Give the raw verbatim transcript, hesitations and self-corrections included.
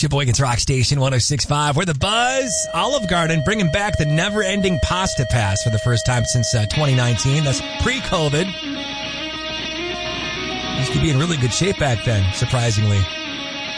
Sheboygan's Rock Station one oh six point five. We're the Buzz. Olive Garden bringing back the never-ending pasta pass for the first time since uh, twenty nineteen. That's pre-COVID. Used to be in really good shape back then, surprisingly.